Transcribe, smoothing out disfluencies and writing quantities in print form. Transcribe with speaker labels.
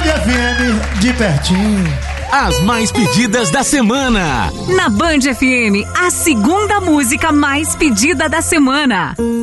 Speaker 1: FM de pertinho.
Speaker 2: As mais pedidas da semana.
Speaker 3: Na Band FM, a segunda música mais pedida da semana.